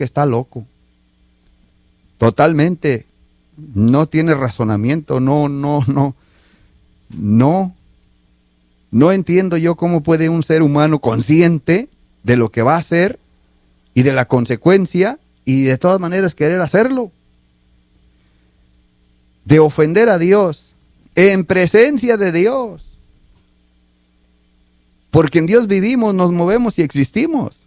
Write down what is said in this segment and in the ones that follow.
que está loco. Totalmente. No tiene razonamiento. No entiendo yo cómo puede un ser humano consciente de lo que va a hacer y de la consecuencia y de todas maneras querer hacerlo. De ofender a Dios en presencia de Dios. Porque en Dios vivimos, nos movemos y existimos.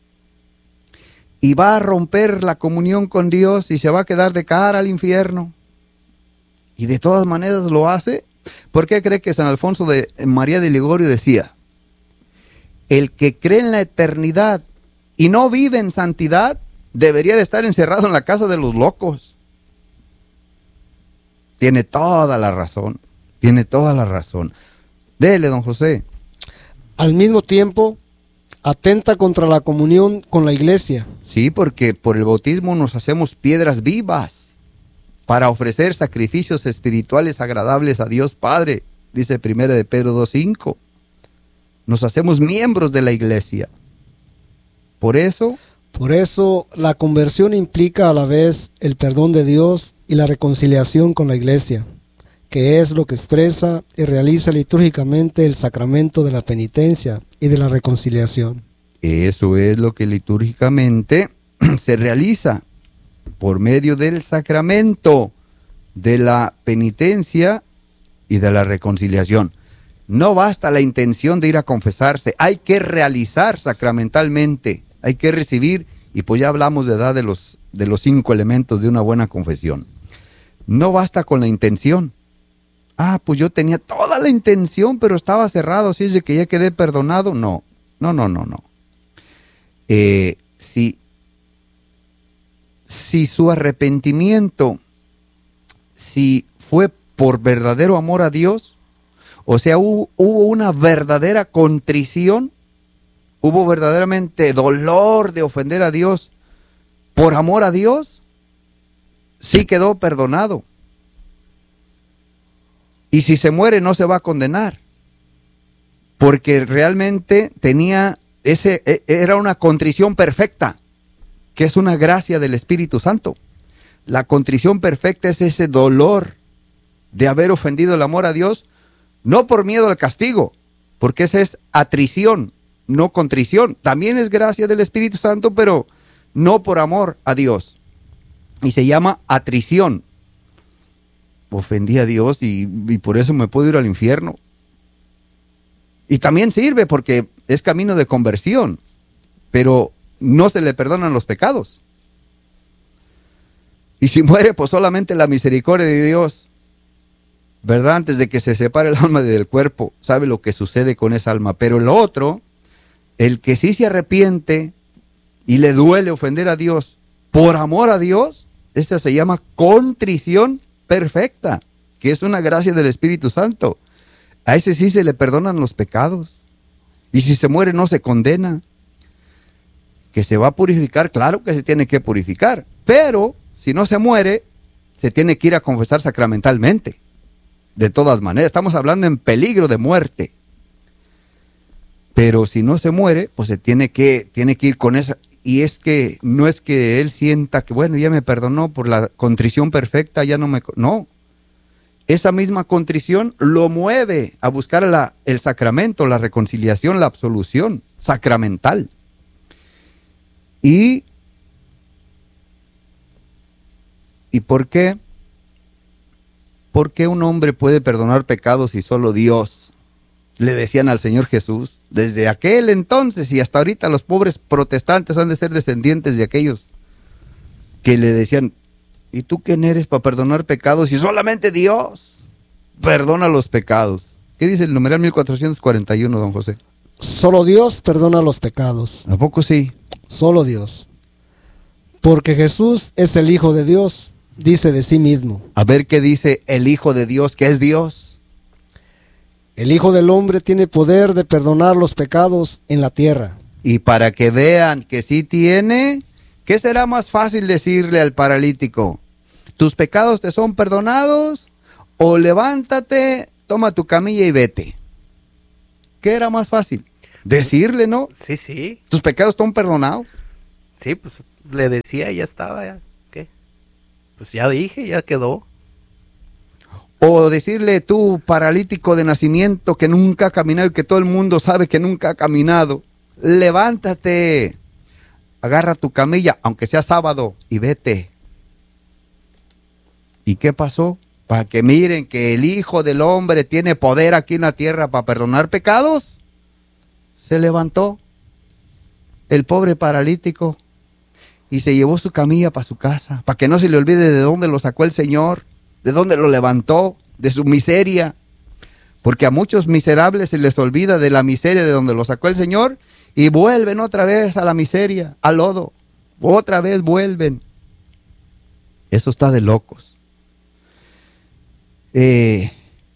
Y va a romper la comunión con Dios y se va a quedar de cara al infierno. Y de todas maneras lo hace. ¿Por qué cree que San Alfonso de María de Ligorio decía: el que cree en la eternidad y no vive en santidad, debería de estar encerrado en la casa de los locos? Tiene toda la razón. Tiene toda la razón. Dele, don José. Al mismo tiempo, atenta contra la comunión con la iglesia. Sí, porque por el bautismo nos hacemos piedras vivas para ofrecer sacrificios espirituales agradables a Dios Padre, dice 1 de Pedro 2:5. Nos hacemos miembros de la iglesia. Por eso, la conversión implica a la vez el perdón de Dios y la reconciliación con la iglesia, que es lo que expresa y realiza litúrgicamente el sacramento de la penitencia y de la reconciliación. Eso es lo que litúrgicamente se realiza por medio del sacramento de la penitencia y de la reconciliación. No basta la intención de ir a confesarse, hay que realizar sacramentalmente, hay que recibir, y pues ya hablamos de edad de los 5 elementos de una buena confesión. No basta con la intención. Pues yo tenía toda la intención, pero estaba cerrado, así es de que ya quedé perdonado. No. Si su arrepentimiento, si fue por verdadero amor a Dios, o sea, hubo una verdadera contrición, hubo verdaderamente dolor de ofender a Dios por amor a Dios, sí quedó perdonado. Y si se muere no se va a condenar, porque realmente era una contrición perfecta, que es una gracia del Espíritu Santo. La contrición perfecta es ese dolor de haber ofendido el amor a Dios, no por miedo al castigo, porque esa es atrición, no contrición. También es gracia del Espíritu Santo, pero no por amor a Dios. Y se llama atrición. Ofendí a Dios y por eso me puedo ir al infierno. Y también sirve porque es camino de conversión, pero no se le perdonan los pecados. Y si muere, pues solamente la misericordia de Dios, ¿verdad? Antes de que se separe el alma del cuerpo, sabe lo que sucede con esa alma. Pero el otro, el que sí se arrepiente y le duele ofender a Dios por amor a Dios, esta se llama contrición perfecta, que es una gracia del Espíritu Santo. A ese sí se le perdonan los pecados. Y si se muere no se condena. Que se va a purificar, claro que se tiene que purificar. Pero si no se muere, se tiene que ir a confesar sacramentalmente. De todas maneras, estamos hablando en peligro de muerte. Pero si no se muere, pues se tiene que ir con esa. Y es que no es que él sienta que, bueno, ya me perdonó por la contrición perfecta, ya no me... No. Esa misma contrición lo mueve a buscar el sacramento, la reconciliación, la absolución sacramental. ¿Y por qué? ¿Por qué un hombre puede perdonar pecados y solo Dios? Le decían al Señor Jesús, desde aquel entonces y hasta ahorita los pobres protestantes han de ser descendientes de aquellos que le decían, ¿y tú quién eres para perdonar pecados? Y solamente Dios perdona los pecados. ¿Qué dice el numeral 1441, don José? Solo Dios perdona los pecados. ¿A poco sí? Solo Dios. Porque Jesús es el Hijo de Dios, dice de sí mismo. A ver qué dice el Hijo de Dios, que es Dios. El Hijo del Hombre tiene poder de perdonar los pecados en la tierra. Y para que vean que sí tiene, ¿qué será más fácil decirle al paralítico? ¿Tus pecados te son perdonados? O levántate, toma tu camilla y vete. ¿Qué era más fácil? Decirle, ¿no? Sí. ¿Tus pecados están perdonados? Sí, pues le decía y ya estaba, ya, ¿qué? Pues ya dije, ya quedó. O decirle, tú paralítico de nacimiento que nunca ha caminado y que todo el mundo sabe que nunca ha caminado, levántate, agarra tu camilla, aunque sea sábado, y vete. ¿Y qué pasó? Para que miren que el Hijo del Hombre tiene poder aquí en la tierra para perdonar pecados. Se levantó el pobre paralítico y se llevó su camilla para su casa, para que no se le olvide de dónde lo sacó el Señor, de dónde lo levantó, de su miseria. Porque a muchos miserables se les olvida de la miseria de donde lo sacó el Señor y vuelven otra vez a la miseria, al lodo. Otra vez vuelven. Eso está de locos. El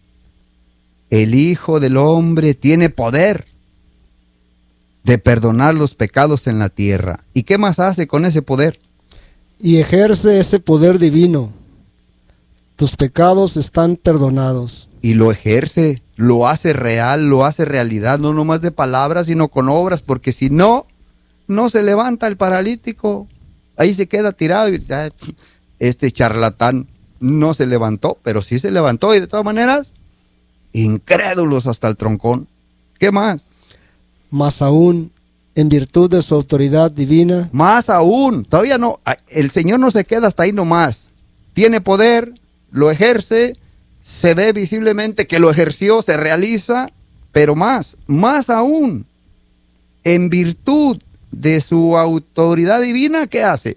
Hijo del Hombre tiene poder de perdonar los pecados en la tierra. ¿Y qué más hace con ese poder? Y ejerce ese poder divino. Tus pecados están perdonados. Y lo ejerce, lo hace real, lo hace realidad, no nomás de palabras, sino con obras, porque si no, no se levanta el paralítico. Ahí se queda tirado y ya, este charlatán no se levantó, pero sí se levantó y de todas maneras, incrédulos hasta el troncón. ¿Qué más? Más aún, en virtud de su autoridad divina. Más aún, todavía no, el Señor no se queda hasta ahí nomás. Tiene poder, lo ejerce, se ve visiblemente que lo ejerció, se realiza, pero más aún, en virtud de su autoridad divina, ¿qué hace?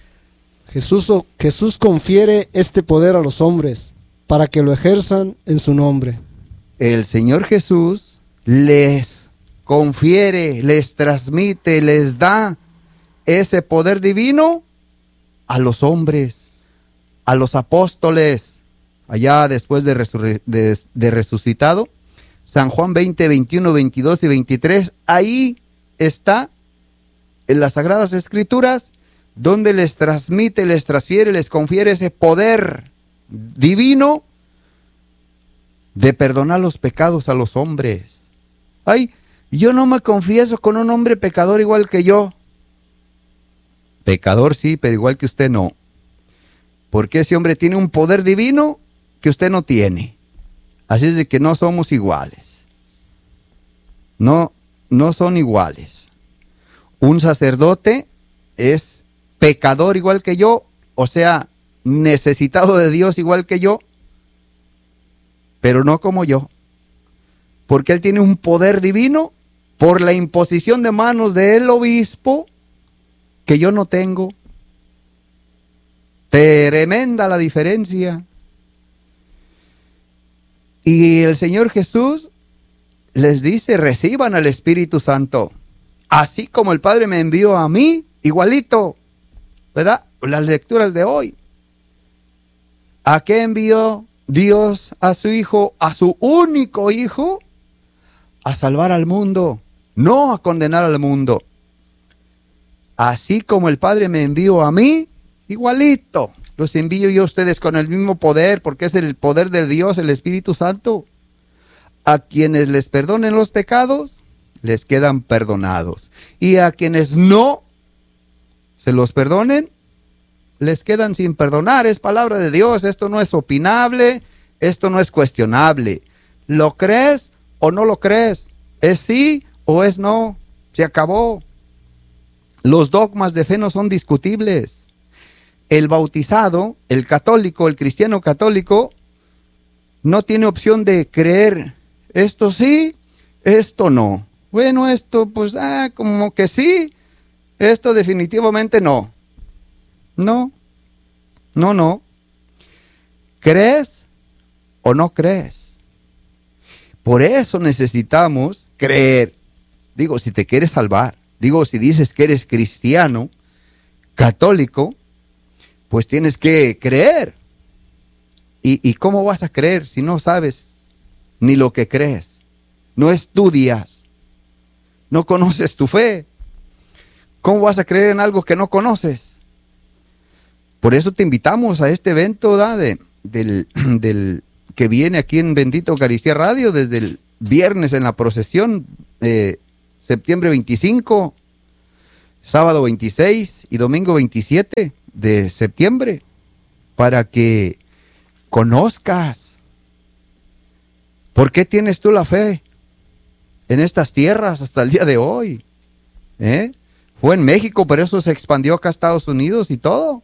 Jesús confiere este poder a los hombres para que lo ejerzan en su nombre. El Señor Jesús les confiere, les transmite, les da ese poder divino a los hombres, a los apóstoles, allá después de resucitado. San Juan 20, 21, 22 y 23, ahí está en las Sagradas Escrituras, donde les transmite, les transfiere, les confiere ese poder divino de perdonar los pecados a los hombres. Ay, yo no me confieso con un hombre pecador igual que yo. Pecador sí, pero igual que usted no. Porque ese hombre tiene un poder divino que usted no tiene. Así es de que no somos iguales. No son iguales. Un sacerdote es pecador igual que yo, o sea, necesitado de Dios igual que yo, pero no como yo, porque él tiene un poder divino por la imposición de manos del obispo que yo no tengo. Tremenda la diferencia. Y el Señor Jesús les dice, reciban al Espíritu Santo, así como el Padre me envió a mí, igualito, ¿verdad? Las lecturas de hoy. ¿A qué envió Dios a su Hijo, a su único Hijo? A salvar al mundo, no a condenar al mundo. Así como el Padre me envió a mí, igualito, los envío yo a ustedes con el mismo poder, porque es el poder de Dios, el Espíritu Santo. A quienes les perdonen los pecados, les quedan perdonados. Y a quienes no se los perdonen, les quedan sin perdonar. Es palabra de Dios, esto no es opinable, esto no es cuestionable. ¿Lo crees o no lo crees? ¿Es sí o es no? Se acabó. Los dogmas de fe no son discutibles. El bautizado, el católico, el cristiano católico, no tiene opción de creer esto sí, esto no. Bueno, esto pues como que sí, esto definitivamente no. No. ¿Crees o no crees? Por eso necesitamos creer. Digo, si te quieres salvar. Digo, si dices que eres cristiano, católico, pues tienes que creer. ¿Y cómo vas a creer si no sabes ni lo que crees? No estudias. No conoces tu fe. ¿Cómo vas a creer en algo que no conoces? Por eso te invitamos a este evento del que viene aquí en Bendita Eucaristía Radio desde el viernes en la procesión, septiembre 25. sábado 26 y domingo 27 de septiembre, para que conozcas por qué tienes tú la fe en estas tierras hasta el día de hoy. Fue en México, pero eso se expandió acá a Estados Unidos y todo,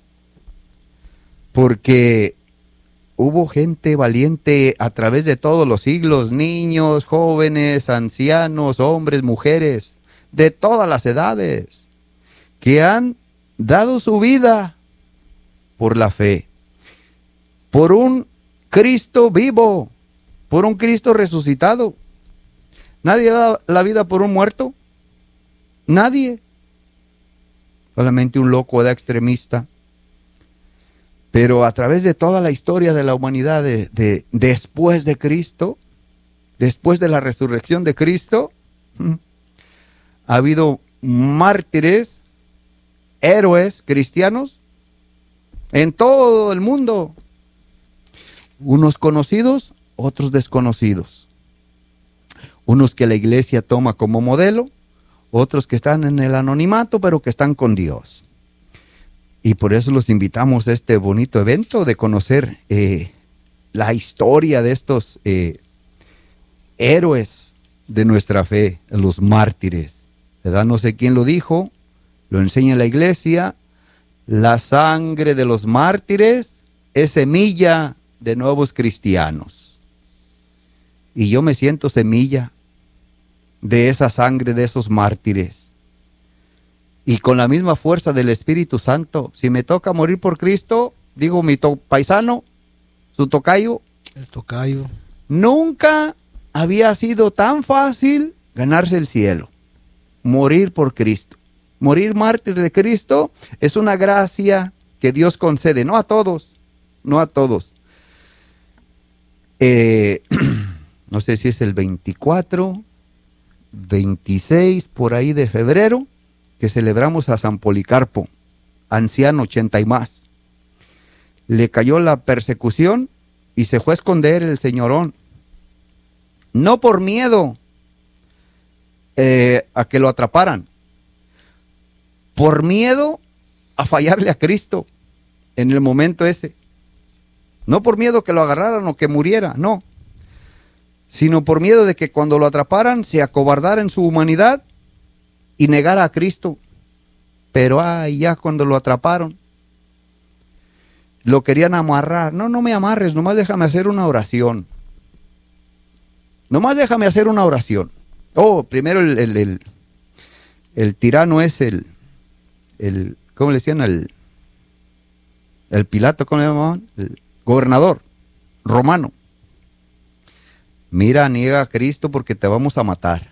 porque hubo gente valiente a través de todos los siglos, niños, jóvenes, ancianos, hombres, mujeres, de todas las edades, que han dado su vida por la fe, por un Cristo vivo, por un Cristo resucitado. Nadie da la vida por un muerto, nadie, solamente un loco de extremista. Pero a través de toda la historia de la humanidad, después de Cristo, después de la resurrección de Cristo, ha habido mártires, héroes cristianos en todo el mundo. Unos conocidos, otros desconocidos. Unos que la iglesia toma como modelo, otros que están en el anonimato, pero que están con Dios. Y por eso los invitamos a este bonito evento de conocer la historia de estos héroes de nuestra fe, los mártires. ¿Verdad? No sé quién lo dijo, lo enseña la iglesia. La sangre de los mártires es semilla de nuevos cristianos. Y yo me siento semilla de esa sangre de esos mártires. Y con la misma fuerza del Espíritu Santo, si me toca morir por Cristo, digo mi paisano, su tocayo, el tocayo, nunca había sido tan fácil ganarse el cielo, morir por Cristo. Morir mártir de Cristo es una gracia que Dios concede, no a todos, no a todos. No sé si es el 24, 26, por ahí de febrero, que celebramos a San Policarpo, anciano, 80 y más. Le cayó la persecución y se fue a esconder el señorón. No por miedo a que lo atraparan, por miedo a fallarle a Cristo en el momento ese. No por miedo que lo agarraran o que muriera, no. Sino por miedo de que cuando lo atraparan se acobardara en su humanidad y negara a Cristo. Pero ya cuando lo atraparon, lo querían amarrar. No, no me amarres, nomás déjame hacer una oración. Nomás déjame hacer una oración. Primero el tirano es el ¿cómo le decían? El Pilato, ¿cómo le llamaban? El gobernador romano. Mira, niega a Cristo porque te vamos a matar.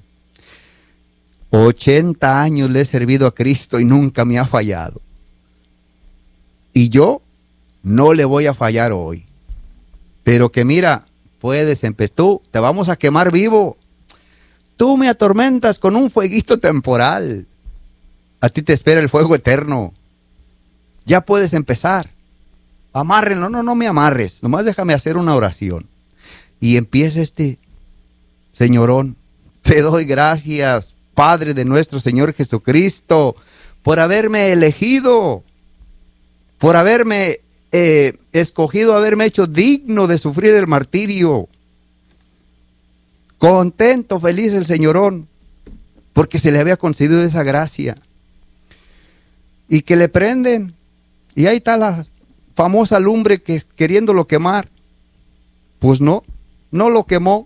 80 años le he servido a Cristo y nunca me ha fallado. Y yo no le voy a fallar hoy. Pero que mira, puedes empezar, tú te vamos a quemar vivo. Tú me atormentas con un fueguito temporal. A ti te espera el fuego eterno. Ya puedes empezar. Amárrenlo, no me amarres. Nomás déjame hacer una oración. Y empieza este señorón. Te doy gracias, Padre de nuestro Señor Jesucristo, por haberme elegido, por haberme escogido, haberme hecho digno de sufrir el martirio. Contento, feliz el señorón, porque se le había concedido esa gracia. Y que le prenden, y ahí está la famosa lumbre que queriéndolo quemar. Pues no lo quemó.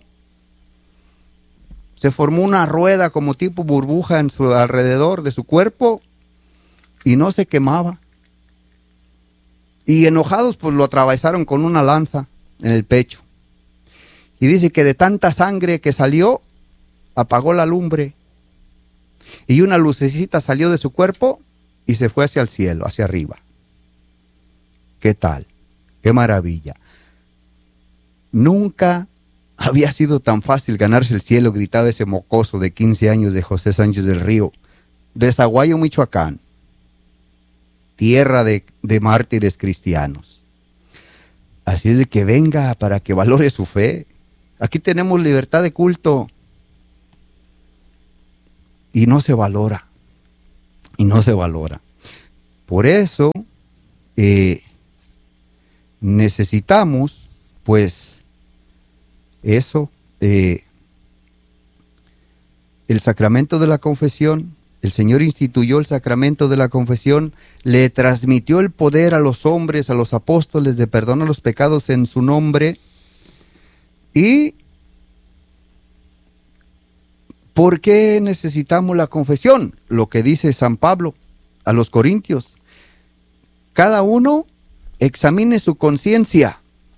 Se formó una rueda como tipo burbuja en su alrededor de su cuerpo y no se quemaba. Y enojados pues lo atravesaron con una lanza en el pecho. Y dice que de tanta sangre que salió, apagó la lumbre. Y una lucecita salió de su cuerpo y se fue hacia el cielo, hacia arriba. ¿Qué tal? ¡Qué maravilla! Nunca había sido tan fácil ganarse el cielo, gritaba ese mocoso de 15 años de José Sánchez del Río, de Zaguayo, Michoacán, tierra de mártires cristianos. Así es de que venga para que valore su fe. Aquí tenemos libertad de culto y no se valora. y no se valora. Por eso necesitamos, pues, eso, el sacramento de la confesión. El Señor instituyó el sacramento de la confesión, le transmitió el poder a los hombres, a los apóstoles, de perdonar los pecados en su nombre. ¿Y por qué necesitamos la confesión? Lo que dice San Pablo a los Corintios: cada uno examine su conciencia.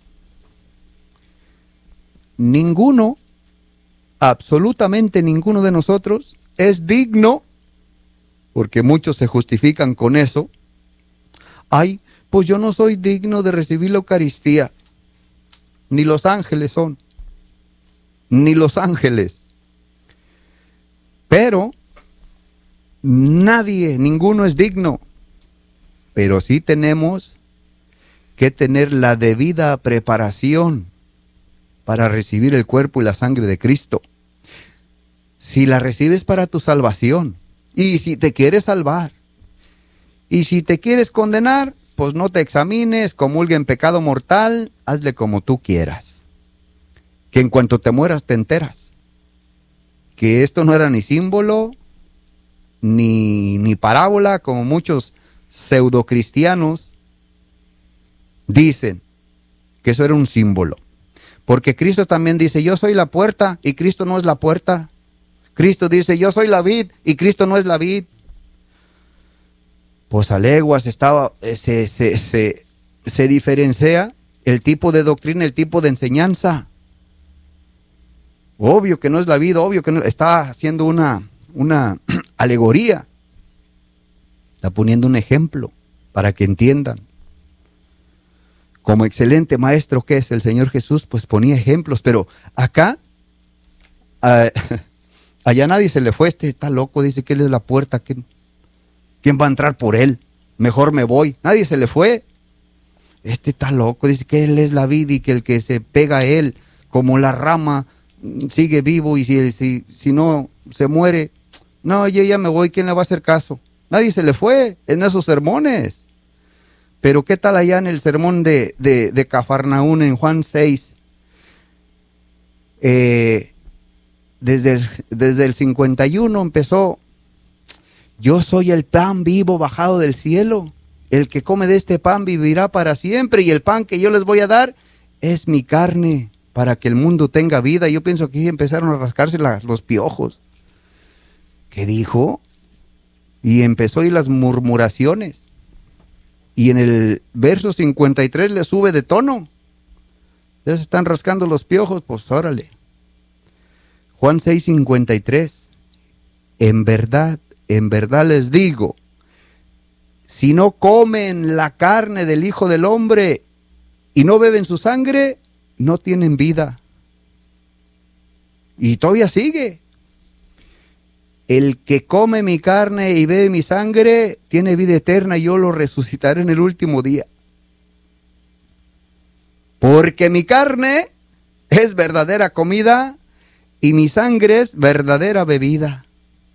Ninguno, absolutamente ninguno de nosotros es digno, porque muchos se justifican con eso. Ay, pues yo no soy digno de recibir la Eucaristía. Ni los ángeles son. Ni los ángeles. Pero nadie, ninguno es digno. Pero sí tenemos que tener la debida preparación para recibir el cuerpo y la sangre de Cristo. Si la recibes para tu salvación, y si te quieres salvar, y si te quieres condenar, pues no te examines, comulga en pecado mortal, hazle como tú quieras. Que en cuanto te mueras te enteras que esto no era ni símbolo, ni parábola, como muchos pseudocristianos dicen que eso era un símbolo. Porque Cristo también dice: yo soy la puerta, y Cristo no es la puerta. Cristo dice: yo soy la vid, y Cristo no es la vid. Pues a leguas se diferencia el tipo de doctrina, el tipo de enseñanza. Obvio que no es la vid, obvio que no, está haciendo una alegoría. Está poniendo un ejemplo para que entiendan. Como excelente maestro que es el Señor Jesús, pues ponía ejemplos, pero acá, allá nadie se le fue. Este está loco, dice que él es la puerta. ¿Quién va a entrar por él? Mejor me voy. Nadie se le fue. Este está loco, dice que él es la vid y que el que se pega a él, como la rama, sigue vivo, y si no se muere. No, yo ya me voy, ¿quién le va a hacer caso? Nadie se le fue en esos sermones. Pero ¿qué tal allá en el sermón de Cafarnaún, en Juan 6? Desde el 51 empezó: yo soy el pan vivo bajado del cielo. El que come de este pan vivirá para siempre, y el pan que yo les voy a dar es mi carne, para que el mundo tenga vida. Yo pienso que empezaron a rascarse los piojos. ¿Qué dijo? Y empezó ahí las murmuraciones. Y en el verso 53 le sube de tono. Ya se están rascando los piojos, pues órale. Juan 6:53. En verdad les digo, si no comen la carne del Hijo del Hombre y no beben su sangre, no tienen vida. Y todavía sigue: el que come mi carne y bebe mi sangre tiene vida eterna, y yo lo resucitaré en el último día. Porque mi carne es verdadera comida y mi sangre es verdadera bebida.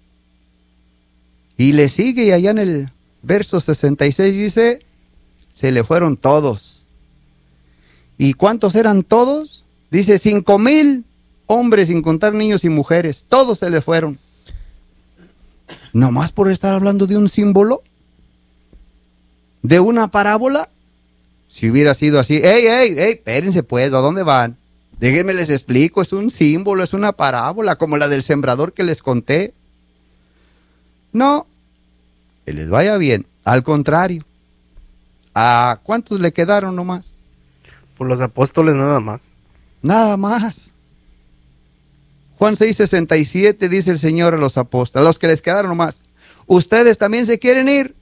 Y le sigue, y allá en el verso 66 dice: se le fueron todos. ¿Y cuántos eran todos? Dice 5,000 hombres, sin contar niños y mujeres. Todos se le fueron. ¿Nomás por estar hablando de un símbolo? ¿De una parábola? Si hubiera sido así: ¡Ey, espérense pues! ¿A dónde van? Déjenme les explico, es un símbolo, es una parábola, como la del sembrador que les conté. No, que les vaya bien. Al contrario, ¿a cuántos le quedaron nomás? Por los apóstoles nada más. Nada más. Juan 6:67 dice el Señor a los apóstoles, a los que les quedaron nomás: ¿ustedes también se quieren ir?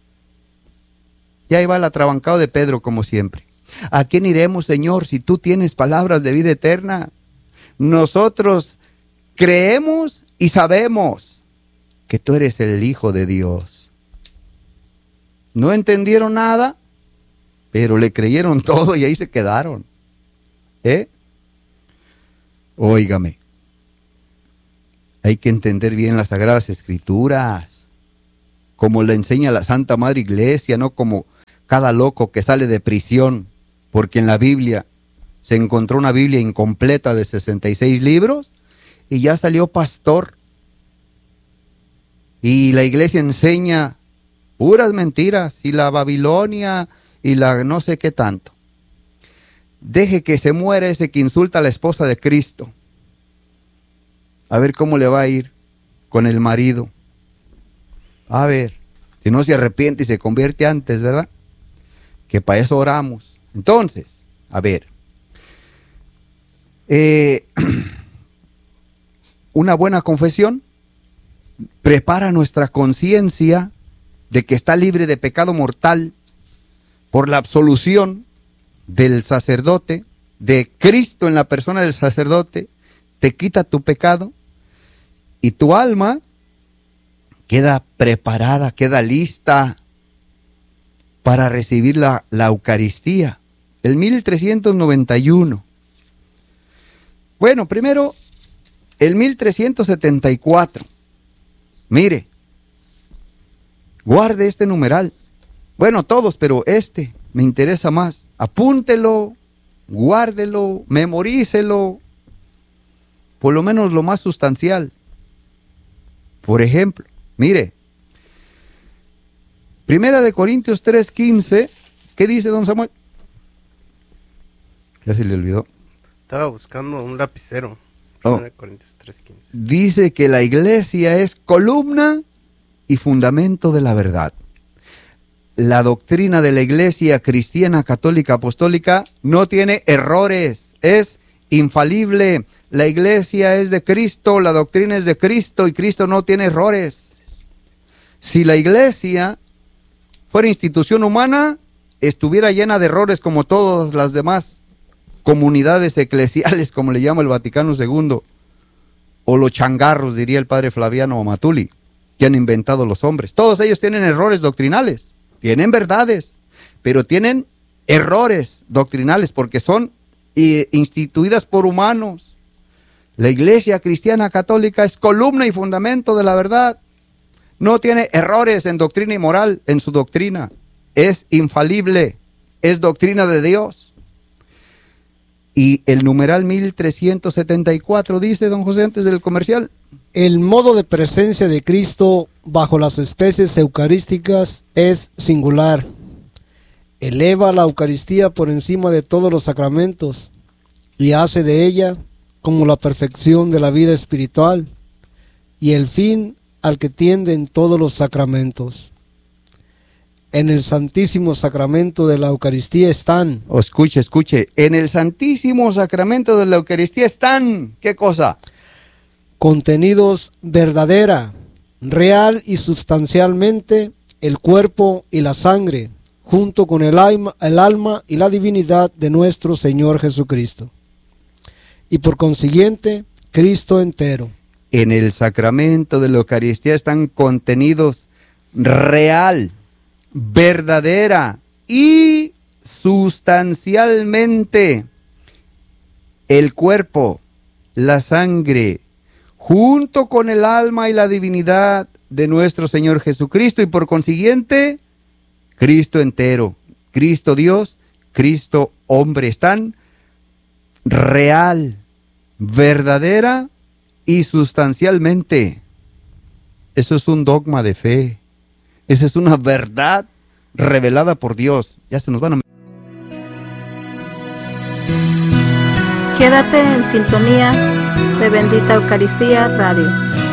Y ahí va el atrabancado de Pedro, como siempre. ¿A quién iremos, Señor, si tú tienes palabras de vida eterna? Nosotros creemos y sabemos que tú eres el Hijo de Dios. No entendieron nada, pero le creyeron todo y ahí se quedaron. Óigame. Hay que entender bien las Sagradas Escrituras. como le enseña la Santa Madre Iglesia, no como cada loco que sale de prisión, porque en la Biblia se encontró una Biblia incompleta de 66 libros y ya salió pastor. Y la iglesia enseña puras mentiras, y la Babilonia, y la no sé qué tanto. Deje que se muera ese que insulta a la esposa de Cristo. A ver cómo le va a ir con el marido. A ver, si no se arrepiente y se convierte antes, ¿verdad? Que para eso oramos. Entonces, a ver. Una buena confesión prepara nuestra conciencia de que está libre de pecado mortal por la absolución del sacerdote, de Cristo en la persona del sacerdote, te quita tu pecado y tu alma queda preparada, queda lista para recibir la Eucaristía. El 1391. Bueno, primero, el 1374. Mire, guarde este numeral. Bueno, todos, pero este me interesa más. Apúntelo, guárdelo, memorícelo. Por lo menos lo más sustancial. Por ejemplo, mire, Primera de Corintios 3:15, ¿qué dice don Samuel? Ya se le olvidó. Estaba buscando un lapicero. Oh. 1 Corintios 3:15. Dice que la iglesia es columna y fundamento de la verdad. La doctrina de la iglesia cristiana, católica, apostólica no tiene errores, es infalible. La iglesia es de Cristo, la doctrina es de Cristo y Cristo no tiene errores. Si la iglesia fuera institución humana, estuviera llena de errores como todas las demás comunidades eclesiales, como le llama el Vaticano II, o los changarros, diría el padre Flaviano Matuli, que han inventado los hombres. Todos ellos tienen errores doctrinales, tienen verdades, pero tienen errores doctrinales porque son instituidas por humanos. La iglesia cristiana católica es columna y fundamento de la verdad. No tiene errores en doctrina y moral, en su doctrina. Es infalible, es doctrina de Dios. Y el numeral 1374 dice, don José, antes del comercial. El modo de presencia de Cristo bajo las especies eucarísticas es singular. Eleva la Eucaristía por encima de todos los sacramentos y hace de ella como la perfección de la vida espiritual y el fin al que tienden todos los sacramentos. En el Santísimo Sacramento de la Eucaristía están... Escuche. En el Santísimo Sacramento de la Eucaristía están... ¿Qué cosa? Contenidos verdadera, real y sustancialmente el cuerpo y la sangre, junto con el alma y la divinidad de nuestro Señor Jesucristo. Y por consiguiente, Cristo entero. En el sacramento de la Eucaristía están contenidos real, verdadera y sustancialmente el cuerpo, la sangre, junto con el alma y la divinidad de nuestro Señor Jesucristo y por consiguiente, Cristo entero, Cristo Dios, Cristo hombre, están real, verdadera y sustancialmente. Eso es un dogma de fe. Esa es una verdad revelada por Dios. Ya se nos van a... Quédate en sintonía de Bendita Eucaristía Radio.